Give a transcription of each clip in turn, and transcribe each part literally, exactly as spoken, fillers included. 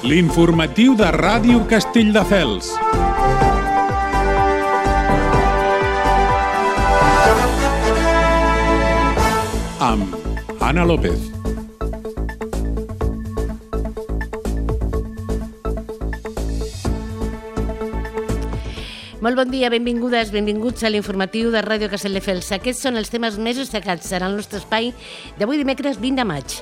L'informatiu de Ràdio Castelldefels. Amb Anna López. Molt bon dia, benvingudes, benvinguts a l'informatiu de Ràdio Castelldefels. Aquests són els temes més destacats en el nostre espai d'avui dimecres vint de maig.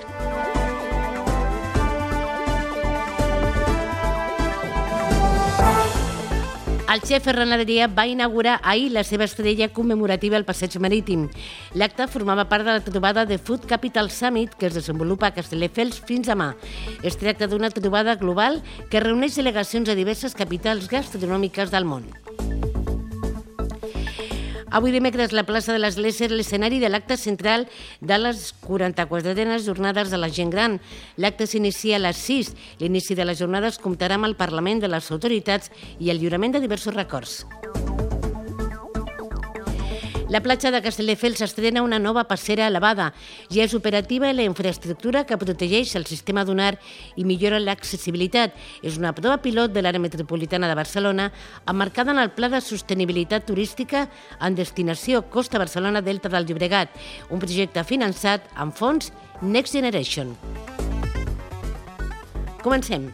El xef Ferran Adrià va inaugurar ahir la seva estrella commemorativa al Passeig Marítim. L'acte formava part de la trobada de Food Capital Summit que es desenvolupa a Castelldefels fins demà. Es tracta d'una trobada global que reuneix delegacions de diverses capitals gastronòmiques del món. Avui dimecres la plaça de l'Església és l'escenari de l'acte central de les quaranta-quatrenes jornades de la gent gran. L'acte s'inicia a les sis. L'inici de les jornades comptarà amb el Parlament de les autoritats i el lliurament de diversos records. La platja de Castelldefels estrena una nova passera elevada. Ja és operativa la infraestructura que protegeix el sistema dunar i millora l'accessibilitat. És una prova pilot de l'àrea metropolitana de Barcelona emmarcada en el Pla de Sostenibilitat Turística en destinació Costa Barcelona Delta del Llobregat, un projecte finançat amb fons Next Generation. Comencem.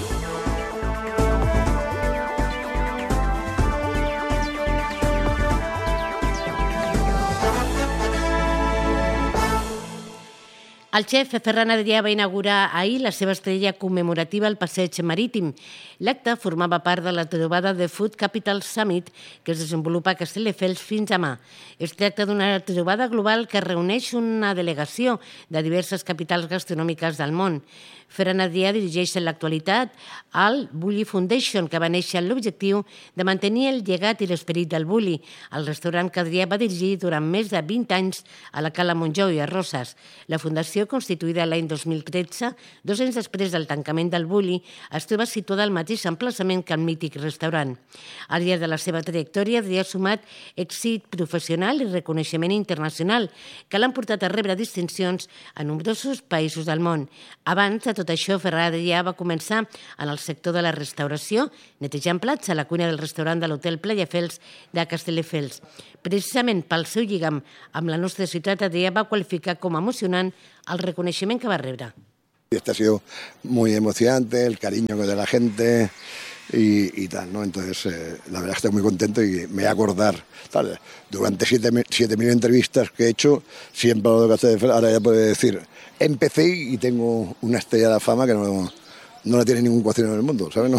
El xef Ferran Adrià va inaugurar ahir la seva estrella commemorativa al Passeig Marítim. L'acte formava part de la trobada de Food Capital Summit que es desenvolupa a Castelldefels fins demà. Es tracta d'una trobada global que reuneix una delegació de diverses capitals gastronòmiques del món. Ferran Adrià dirigeix en l'actualitat el Bulli Foundation, que va néixer amb l'objectiu de mantenir el llegat i l'esperit del Bulli, el restaurant que Adrià va dirigir durant més de vint anys a la Cala Montjau i a Roses. La fundació, constituïda l'any dos mil tretze, dos anys després del tancament del Bulli, es troba situada al mateix emplaçament que el mític restaurant. Al llarg de la seva trajectòria, Adrià ha sumat èxit professional i reconeixement internacional, que l'han portat a rebre distincions a nombrosos països del món. Abans de tot això, Ferran Adrià va començar en el sector de la restauració, netejant plats a la cuina del restaurant de l'Hotel Playafels de Castelldefels. Precisament pel seu lligam amb la nostra ciutat, Adrià va qualificar com a emocionant el reconeixement que va rebre. Este ha sido muy emocionante, el cariño de la gente y, y tal, ¿no? Entonces, eh, la verdad estoy muy contento y me voy a acordar, tal, durante siete mil entrevistas que he hecho, siempre lo de Castelldefels, ahora ya puedo decir, empecé y tengo una estrella de fama que no, no la tiene ningún cocinero en el mundo, ¿sabes? No,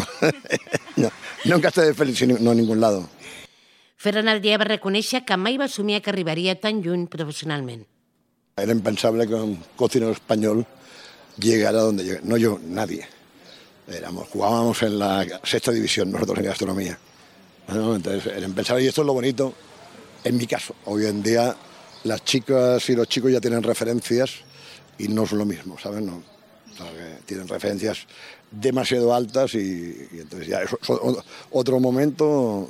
no, no en Castelldefels, sino no en ningún lado. Ferran Adrià va reconèixer que mai va somiar que arribaria tan lluny professionalment. Era impensable que un cocinero español llegara donde llegué. No yo, nadie. Éramos, jugábamos en la sexta división, nosotros en gastronomía. Bueno, entonces era impensable y esto es lo bonito, en mi caso. Hoy en día las chicas y los chicos ya tienen referencias y no es lo mismo, ¿sabes? No, o sea, que tienen referencias demasiado altas y, y entonces ya es otro momento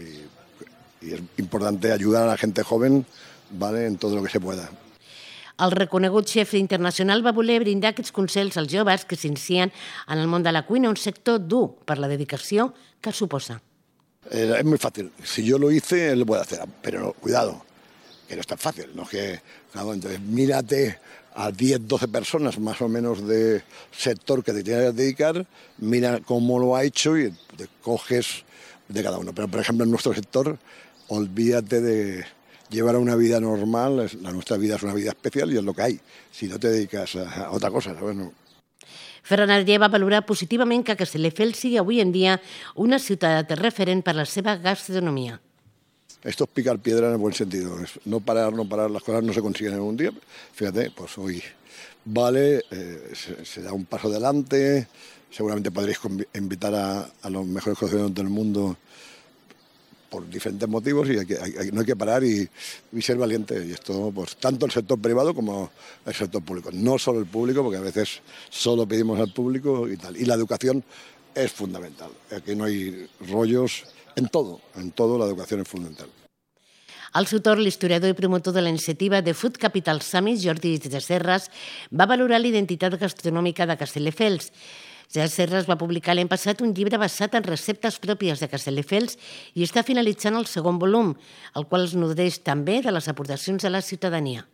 y, y es importante ayudar a la gente joven, ¿vale? En todo lo que se pueda. El reconegut xef internacional va voler brindar aquests consells als joves que s'inicien en el món de la cuina, un sector dur per la dedicació que suposa. Eh, es muy fácil. Si yo lo hice, él lo puede hacer. Pero cuidado, que no es tan fácil. ¿No? Que, claro, entonces, mírate a diez, doce personas más o menos de sector que te tienes que dedicar, mira cómo lo ha hecho y te coges de cada uno. Pero, por ejemplo, en nuestro sector, olvídate de llevar una vida normal. La nuestra vida es una vida especial y es lo que hay. Si no te dedicas a, a otra cosa, ¿sabes? No. Ferran Adrià va valorar positivament que Castelldefels sigui avui en dia una ciutat referent per la seva gastronomia. Esto es picar piedra en el buen sentido. Es no parar, no parar. Las cosas no se consiguen en un día. Fíjate, pues hoy vale, eh, se, se da un paso adelante. Seguramente podréis invitar a, a los mejores cocineros del mundo por diferentes motivos y hay que, hay, no hay que parar y, y ser valiente. Y esto, pues, tanto el sector privado como el sector público. No solo el público, porque a veces solo pedimos al público y tal. Y la educación es fundamental. Aquí no hay rollos en todo. En todo la educación es fundamental. Al seu torn, l'historiador i promotor de la iniciativa de Food Capital Summit, Jordi de Serres, va valorar la identitat gastronòmica de Castelldefels. Gerard Serres va publicar l'any passat un llibre basat en receptes pròpies de Castelldefels i està finalitzant el segon volum, el qual es nodreix també de les aportacions de la ciutadania.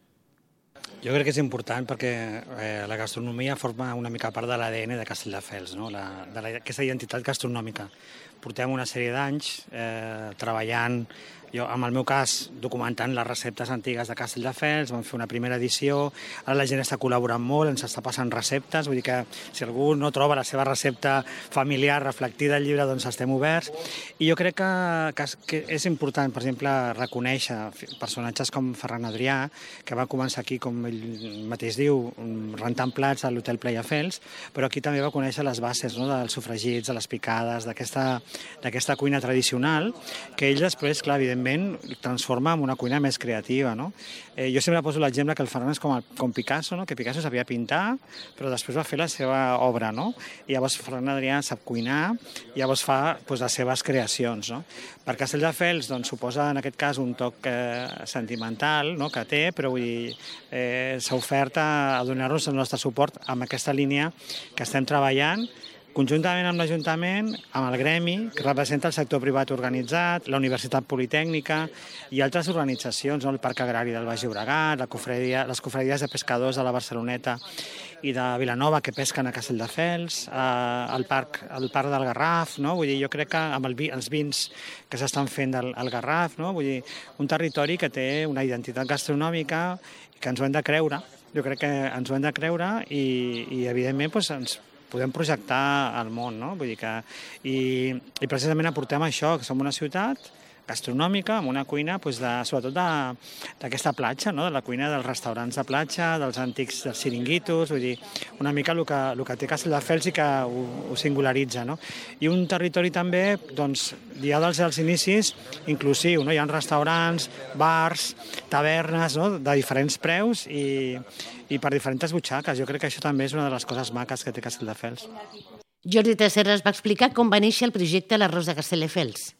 Jo crec que és important perquè eh, la gastronomia forma una mica part de l'A D N de Castelldefels, no? la, de la, aquesta identitat gastronòmica. Portem una sèrie d'anys eh, treballant, jo, en el meu cas, documentant les receptes antigues de Castelldefels, vam fer una primera edició, ara la gent està col·laborant molt, ens està passant receptes, vull dir que si algú no troba la seva recepta familiar reflectida al llibre, doncs estem oberts. I jo crec que, que, que és important, per exemple, reconèixer personatges com Ferran Adrià, que va començar aquí, com ell mateix diu, rentant plats a l'Hotel Playafels, però aquí també va conèixer les bases, no?, dels sofregits, de les picades, d'aquesta cuina tradicional, que ell després, clar, evidentment, transforma en una cuina més creativa, no? Eh, jo sempre poso l'exemple que el Ferran és com, el, com Picasso, no? Que Picasso sabia pintar, però després va fer la seva obra, no? I llavors Ferran Adrià sap cuinar, i llavors fa doncs, les seves creacions, no? Per Castelldefels doncs, suposa en aquest cas un toc eh, sentimental, no?, que té, però vull dir, eh, s'ha ofert a, a donar-nos el nostre suport amb aquesta línia que estem treballant, conjuntament amb l'Ajuntament, amb el gremi, que representa el sector privat organitzat, la Universitat Politècnica i altres organitzacions, no? El Parc Agrari del Baix Llobregat, la cofredia, les cofredies de pescadors de la Barceloneta i de Vilanova que pesquen a Castelldefels, eh, el, parc, el Parc del Garraf, no? Vull dir, jo crec que amb el vi, els vins que s'estan fent del, al Garraf, no? Vull dir, un territori que té una identitat gastronòmica que ens ho hem de creure, jo crec que ens ho hem de creure i, i evidentment, doncs, ens podem projectar al món, no? Vull dir que... I, i precisament aportem això, que som una ciutat gastronòmica, amb una cuina, doncs de, sobretot d'aquesta platja, no? De la cuina dels restaurants de platja, dels antics dels xiringuitos, vull dir, una mica el que, el que té Castelldefels i que ho, ho singularitza, no? I un territori també, doncs, ja dels, dels inicis, inclusiu, no? Hi ha restaurants, bars, tavernes, no? De diferents preus i, i per diferents butxaques. Jo crec que això també és una de les coses maques que té Castelldefels. Jordi Tresserras va explicar com va néixer el projecte L'arròs de Castelldefels.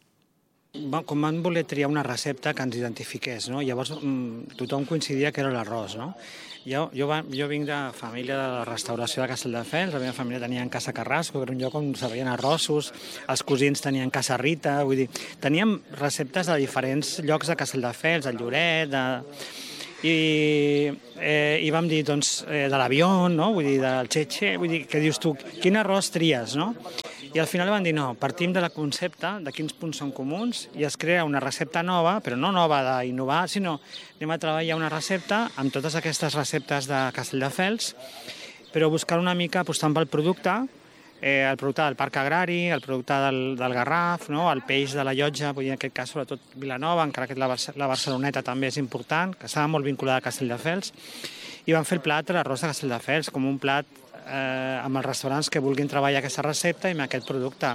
Com van voler triar una recepta que ens identifiqués, no? Llavors tothom coincidia que era l'arròs, no? Jo, jo, va, jo vinc de família de la restauració de Castelldefels, la meva família tenia en Casa Carrasco, que era un lloc on servien arrossos, els cosins tenien Casa Rita, vull dir, teníem receptes de diferents llocs de Castelldefels, el Lloret, de... I, eh, i vam dir, doncs, eh, de l'avió, no? Vull dir, del Cheche, vull dir, que dius tu, quin arròs tries, no? I al final van dir, no, partim de la concepte, de quins punts són comuns, i es crea una recepta nova, però no nova d'innovar, sinó anem a treballar una recepta amb totes aquestes receptes de Castelldefels, però buscar una mica apostant pel producte, eh, el producte del Parc Agrari, el producte del, del Garraf, no? El peix de la Llotja, vull dir, en aquest cas sobretot Vilanova, encara que la, la Barceloneta també és important, que estava molt vinculada a Castelldefels, i van fer el plat de l'arròs de Castelldefels com un plat eh, amb els restaurants que vulguin treballar aquesta recepta i amb aquest producte.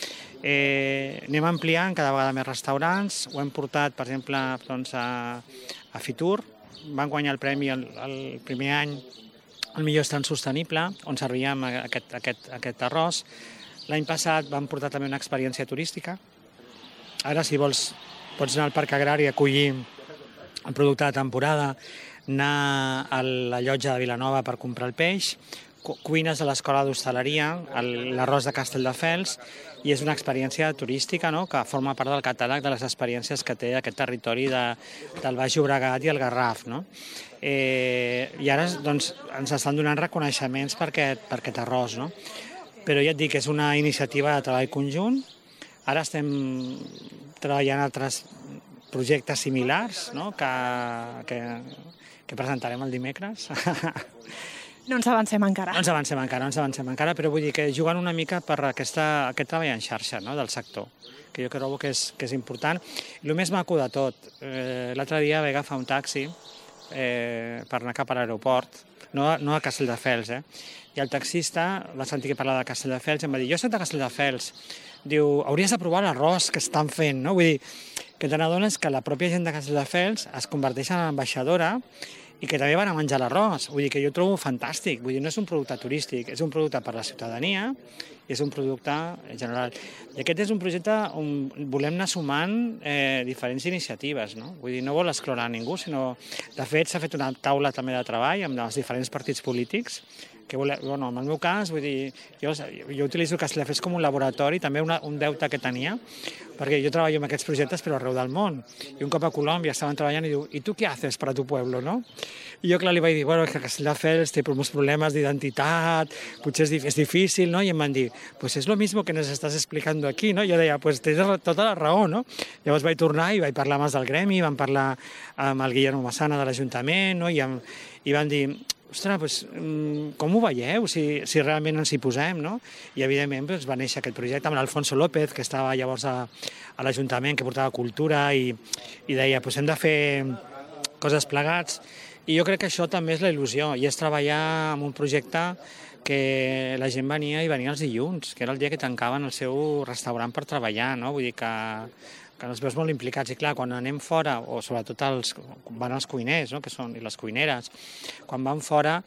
Eh, anem ampliant cada vegada més restaurants, ho hem portat, per exemple, doncs, a, a Fitur, van guanyar el premi el, el primer any el millor estant sostenible, on servíem aquest, aquest, aquest arròs. L'any passat vam portar també una experiència turística. Ara, si vols, pots anar al Parc Agrari a acollir el producte de temporada, anar a la Llotja de Vilanova per comprar el peix, cuines de l'Escola d'Hostaleria, l'arròs de Castelldefels, i és una experiència turística, no?, que forma part del catàleg de les experiències que té aquest territori de, del Baix Llobregat i el Garraf, no? Eh, I ara doncs, ens estan donant reconeixements per aquest, per aquest arròs, no? Però ja et dic que és una iniciativa de treball conjunt. Ara estem treballant altres projectes similars, no?, que, que, que presentarem el dimecres. No ens avancem encara. No ens avancem encara, no ens avancem encara, però vull dir que juguen una mica per aquesta, aquest treball en xarxa, no?, del sector, que jo trobo que és, que és important. I el més maco de tot, eh, l'altre dia vaig agafar un taxi eh, per anar cap a l'aeroport, no, no a Castelldefels, eh? I el taxista va sentir que parlava de Castelldefels i em va dir, jo soc de Castelldefels, diu, hauries de provar l'arròs que estan fent, no? Vull dir, que te n'adones que la pròpia gent de Castelldefels es converteix en ambaixadora i que també van a menjar l'arròs. Vull dir que jo trobo fantàstic. Vull dir, no és un producte turístic, és un producte per la ciutadania és un producte general. I aquest és un projecte on volem anar sumant eh, diferents iniciatives, no? Vull dir, no vol esclorar ningú, sinó, de fet, s'ha fet una taula també de treball amb els diferents partits polítics, que vole... bueno, en el meu cas, vull dir, jo, jo utilitzo Castelldefels com un laboratori, també una, un deute que tenia, perquè jo treballo amb aquests projectes però arreu del món. I un cop a Colòmbia estaven treballant i diu, ¿y tú qué haces para tu pueblo, no? I jo, clar, li vaig dir, bueno, que Castelldefels té molts problemes d'identitat, potser és, és difícil, no? I em van dir, pues es lo mismo que nos estás explicando aquí, no? I jo deia, pues tens tota la raó, no? Llavors vaig tornar i vaig parlar amb els del gremi, vam parlar amb el Guillermo Massana de l'Ajuntament, no? I, amb, i van dir, ostres, pues, com ho veieu, si, si realment ens hi posem, no? I, evidentment, pues, va néixer aquest projecte amb l'Alfonso López, que estava llavors a, a l'Ajuntament, que portava cultura, i, i deia, pues, hem de fer coses plegats. I jo crec que això també és la il·lusió, i és treballar en un projecte que la gent venia i venia els dilluns, que era el dia que tancaven el seu restaurant per treballar, no? Vull dir que, que els veus molt implicats. I clar, quan anem fora, o sobretot els, van els cuiners, no? Que són, i les cuineres, quan van fora,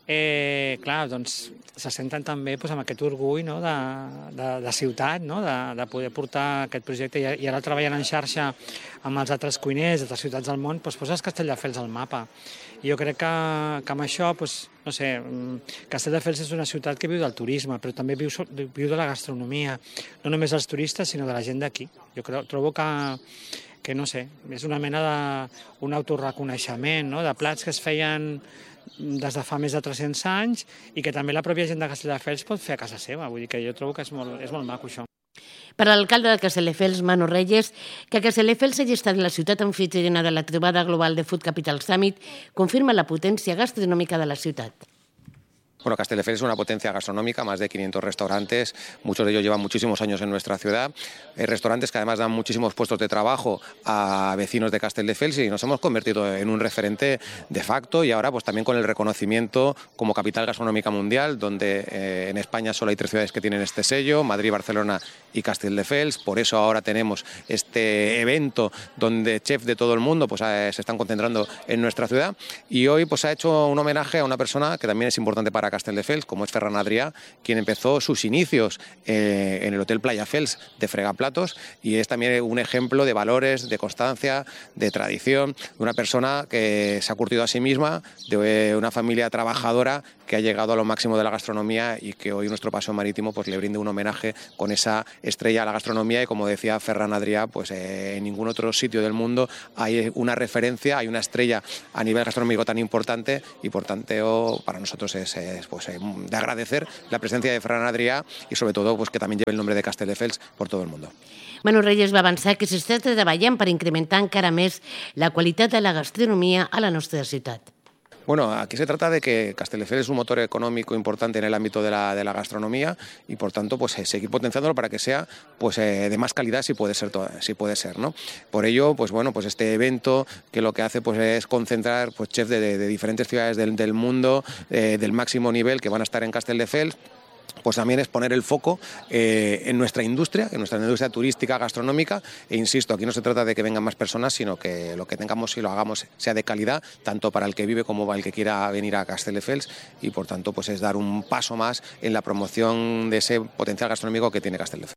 eh, clar, doncs se senten també doncs, amb aquest orgull, no? de, de, de ciutat, no? de, de poder portar aquest projecte, i, i ara treballant en xarxa amb els altres cuiners d'altres ciutats del món, doncs poses Castelldefels al mapa. I jo crec que, que amb això, doncs, no sé, Castelldefels és una ciutat que viu del turisme, però també viu, viu de la gastronomia, no només dels turistes, sinó de la gent d'aquí. Jo crec, trobo que, que, no sé, és una mena d'un autorreconeixement, no? De plats que es feien des de fa més de tres-cents anys i que també la pròpia gent de Castelldefels pot fer a casa seva. Vull dir que jo trobo que és molt, és molt maco, això. Per a l'alcalde de Castelldefels, Manu Reyes, que Castelldefels hagi estat la ciutat anfitriona de la trobada global de Food Capital Summit confirma la potència gastronòmica de la ciutat. Bueno, Castelldefels es una potencia gastronómica, más de quinientos restaurantes, muchos de ellos llevan muchísimos años en nuestra ciudad, eh, restaurantes que además dan muchísimos puestos de trabajo a vecinos de Castelldefels y nos hemos convertido en un referente de facto y ahora pues también con el reconocimiento como capital gastronómica mundial, donde eh, en España solo hay tres ciudades que tienen este sello, Madrid, Barcelona y Castelldefels. Por eso ahora tenemos este evento donde chefs de todo el mundo pues, eh, se están concentrando en nuestra ciudad y hoy pues, se ha hecho un homenaje a una persona que también es importante para Castelldefels, como es Ferran Adrià, quien empezó sus inicios eh, en el Hotel Playa Fels de Fregaplatos y es también un ejemplo de valores, de constancia, de tradición, de una persona que se ha curtido a sí misma, de una familia trabajadora que ha llegado a lo máximo de la gastronomía y que hoy nuestro paseo marítimo pues, le brinde un homenaje con esa estrella a la gastronomía y como decía Ferran Adrià, pues eh, en ningún otro sitio del mundo hay una referencia, hay una estrella a nivel gastronómico tan importante y por tanto para nosotros es, es pues, eh, de agradecer la presencia de Ferran Adrià y sobre todo pues, que también lleve el nombre de Castelldefels por todo el mundo. Manu Reyes va avançar que s'està treballant per incrementar encara més la qualitat de la gastronomia a la nostra ciutat. Bueno, aquí se trata de que Castelldefels es un motor económico importante en el ámbito de la, de la gastronomía y por tanto pues eh, seguir potenciándolo para que sea pues eh, de más calidad si puede ser, si puede ser, ¿no? Por ello, pues bueno, pues este evento que lo que hace pues es concentrar pues chefs de, de, de diferentes ciudades del, del mundo eh, del máximo nivel que van a estar en Castelldefels. Pues también es poner el foco eh, en nuestra industria, en nuestra industria turística, gastronómica, e insisto, aquí no se trata de que vengan más personas, sino que lo que tengamos y lo hagamos sea de calidad, tanto para el que vive como para el que quiera venir a Castelldefels, y por tanto pues es dar un paso más en la promoción de ese potencial gastronómico que tiene Castelldefels.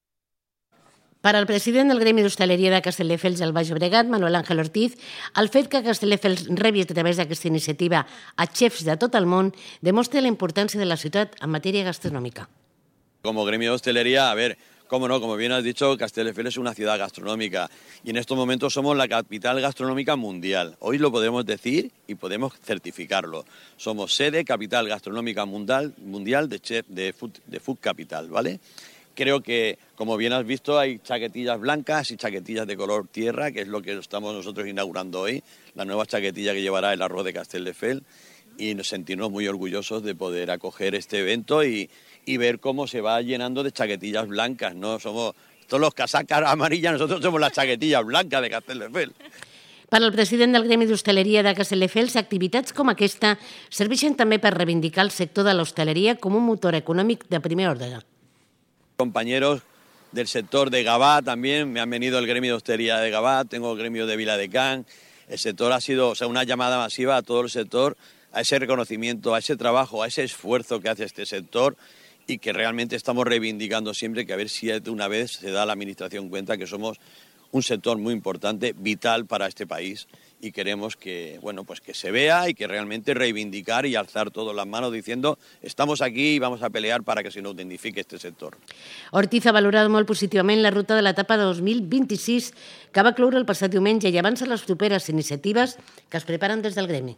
Per al president del Gremi d'Hostaleria de Castelldefels al Baix Llobregat, Manuel Ángel Ortiz, el fet que Castelldefels rebi a través d'aquesta iniciativa a chefs de tot el món demostra la importància de la ciutat en matèria gastronòmica. Como gremio de hostelería, a ver, cómo no, como bien has dicho, Castelldefels es una ciudad gastronómica y en estos momentos somos la capital gastronómica mundial. Hoy lo podemos decir y podemos certificarlo. Somos sede, capital gastronómica mundial, mundial de, chef, de, food, de Food Capital, ¿vale? Creo que, como bien has visto, hay chaquetillas blancas y chaquetillas de color tierra, que es lo que estamos nosotros inaugurando hoy, la nueva chaquetilla que llevará el arroz de Castelldefels, y nos sentimos muy orgullosos de poder acoger este evento y, y ver cómo se va llenando de chaquetillas blancas, ¿no? Somos todos los casacas amarillas, nosotros somos las chaquetillas blancas de Castelldefels. Per al president del Gremi d'Hostaleria de Castelldefels, activitats com aquesta serveixen també per reivindicar el sector de l'hostaleria com un motor econòmic de primer ordre. Compañeros del sector de Gavà también, me han venido el gremio de hostelería de Gavà, tengo el gremio de Viladecans. El sector ha sido, o sea, una llamada masiva a todo el sector, a ese reconocimiento, a ese trabajo, a ese esfuerzo que hace este sector y que realmente estamos reivindicando siempre que a ver si de una vez se da la Administración cuenta que somos un sector muy importante, vital para este país, y queremos que, bueno, pues que se vea y que realmente reivindicar y alzar todas las manos diciendo estamos aquí y vamos a pelear para que se nos identifique este sector. Ortiz ha valorat molt positivament la ruta de l'etapa dos mil vint-i-sis que va cloure el passat diumenge i avança les properes iniciatives que es preparen des del gremi.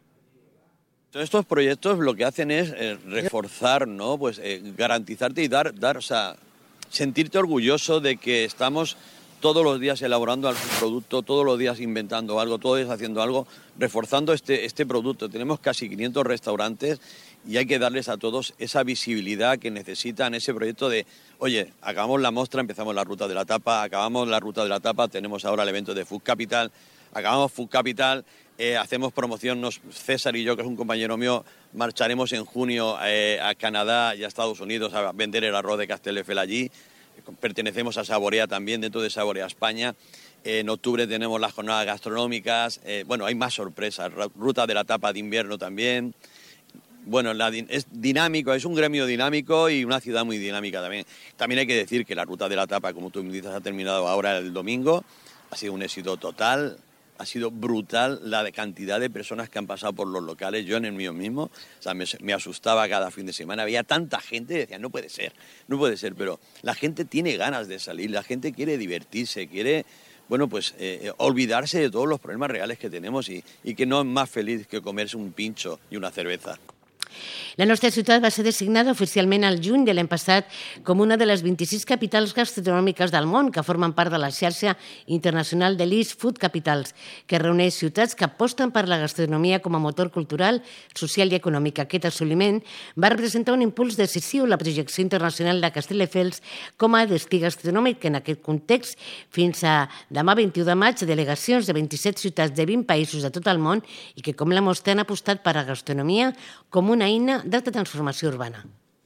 Todos estos proyectos lo que hacen es eh, reforzar, ¿no? Pues eh, garantizarte y dar, dar, o sea, sentirte orgulloso de que estamos todos los días elaborando algún producto, todos los días inventando algo, todos los días haciendo algo, reforzando este, este producto. Tenemos casi quinientos restaurantes y hay que darles a todos esa visibilidad que necesitan, ese proyecto de, oye, acabamos la mostra, empezamos la ruta de la tapa, acabamos la ruta de la tapa, tenemos ahora el evento de Food Capital, acabamos Food Capital, eh, hacemos promoción, nos, César y yo, que es un compañero mío, marcharemos en junio eh, a Canadá y a Estados Unidos a vender el arroz de Castelldefels allí. Pertenecemos a Saborea también, dentro de Saborea España. Eh, en octubre tenemos las jornadas gastronómicas. Eh, bueno, hay más sorpresas. Ruta de la tapa de invierno también. Bueno, la, es dinámico, es un gremio dinámico y una ciudad muy dinámica también. También hay que decir que la ruta de la tapa, como tú me dices, ha terminado ahora el domingo. Ha sido un éxito total. Ha sido brutal la cantidad de personas que han pasado por los locales. Yo en el mío mismo, o sea, me, me asustaba cada fin de semana. Había tanta gente y decía, no puede ser, no puede ser. Pero la gente tiene ganas de salir, la gente quiere divertirse, quiere, bueno, pues eh, olvidarse de todos los problemas reales que tenemos y, y que no es más feliz que comerse un pincho y una cerveza. La nostra ciutat va ser designada oficialment al juny de l'any passat com una de les vint-i-sis capitals gastronòmiques del món que formen part de la xarxa internacional de l'East Food Capitals, que reuneix ciutats que aposten per la gastronomia com a motor cultural, social i econòmic. Aquest assoliment va representar un impuls decisiu a la projecció internacional de Castelldefels com a destí gastronòmic. En aquest context, fins a demà vint-i-u de maig, delegacions de vint-i-set ciutats de vint països de tot el món i que, com la mostra, han apostat per la gastronomia com una eina d'alta transformació urbana.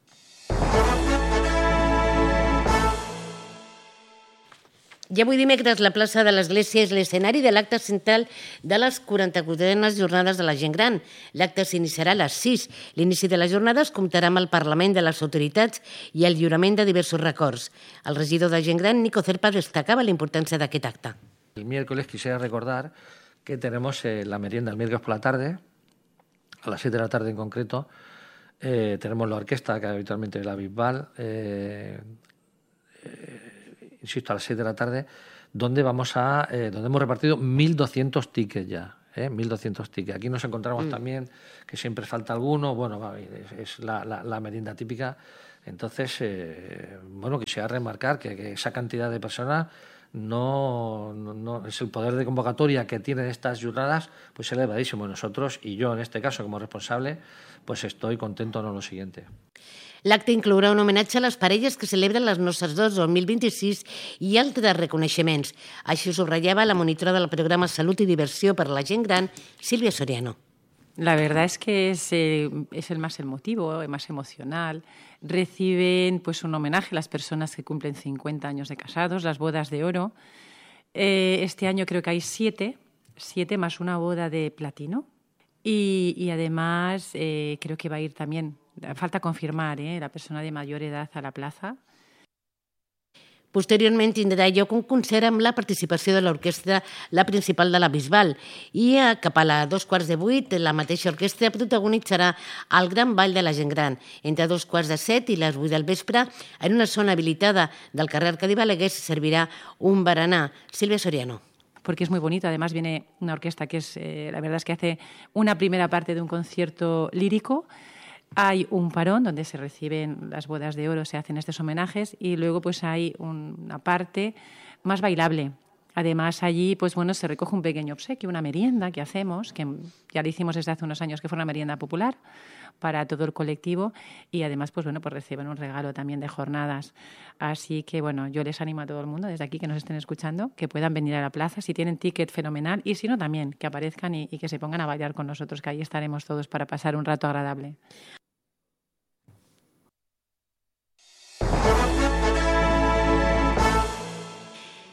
I avui dimecres la plaça de l'Església és l'escenari de l'acte central de les quaranta-quatrena Jornades de la Gent Gran. L'acte s'iniciarà a les sis. L'inici de les jornades comptarà amb el Parlament de les autoritats i el lliurament de diversos records. El regidor de Gent Gran, Nico Cerpa, destacava la importància d'aquest acte. El miércoles quisiera recordar que tenemos eh, la merienda el miércoles por la tarde, a las siete de la tarde en concreto. Eh, tenemos la orquesta, que habitualmente es la Bisbal, eh, eh, insisto, a las seis de la tarde, donde vamos a, eh, donde hemos repartido mil doscientos tickets ya, eh, mil doscientos tickets. Aquí nos encontramos mm. también, que siempre falta alguno, bueno, va, es, es la, la, la merienda típica. Entonces, eh, bueno, quisiera remarcar que, que esa cantidad de personas no, no, no es el poder de convocatoria que tienen estas jornadas, pues elevadísimo. Nosotros, y yo en este caso como responsable, pues estoy contento en lo siguiente. L'acte inclourà un homenatge a les parelles que celebren les Nostres dos dos mil vint-i-sis i altres reconeixements. Així ho subratllava la monitora del programa Salut i Diversió per a la Gent Gran, Sílvia Soriano. La verdad es que es, eh, es el más emotivo, el más emocional. Reciben pues un homenaje a las personas que cumplen cincuenta años de casados, las bodas de oro. Eh, este año creo que hay siete, siete más una boda de platino. Y, y además eh, creo que va a ir también, falta confirmar, eh, la persona de mayor edad a la plaza. Posteriorment tindrà lloc un concert amb la participació de l'orquestra La Principal de la Bisbal i cap a les dos quarts de vuit la mateixa orquestra protagonitzarà el Gran Ball de la Gent Gran. Entre dos quarts de set i les vuit del vespre, en una zona habilitada del carrer Arcadi Balaguer se servirà un berenar. Sílvia Soriano. Porque es muy bonito. Además viene una orquesta que es, eh, la verdad es que hace una primera parte de un concierto lírico. Hay un parón donde se reciben las bodas de oro, se hacen estos homenajes y luego pues hay una parte más bailable. Además allí pues bueno se recoge un pequeño obsequio, una merienda que hacemos, que ya lo hicimos desde hace unos años, que fue una merienda popular para todo el colectivo y además pues bueno pues reciben un regalo también de jornadas. Así que bueno, yo les animo a todo el mundo desde aquí que nos estén escuchando que puedan venir a la plaza, si tienen ticket fenomenal y si no también que aparezcan y, y que se pongan a bailar con nosotros, que ahí estaremos todos para pasar un rato agradable.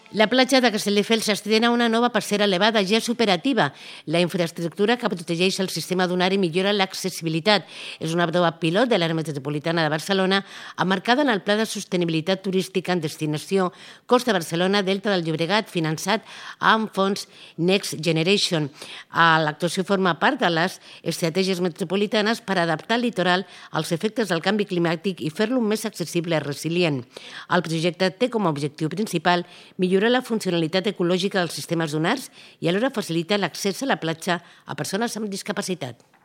La platja de Castelldefels s'estrena una nova passera elevada ja superativa. La infraestructura que protegeix el sistema dunar i millora l'accessibilitat. És una prova pilot de l'àrea metropolitana de Barcelona emmarcada en el Pla de Sostenibilitat Turística en Destinació Costa Barcelona Delta del Llobregat, finançat amb fons Next Generation. L'actuació forma part de les estratègies metropolitanes per adaptar el litoral als efectes del canvi climàtic i fer-lo més accessible i resilient. El projecte té com a objectiu principal millorar la funcionalitat ecològica dels sistemes dunars i alhora facilita l'accés a la platja a persones amb discapacitat.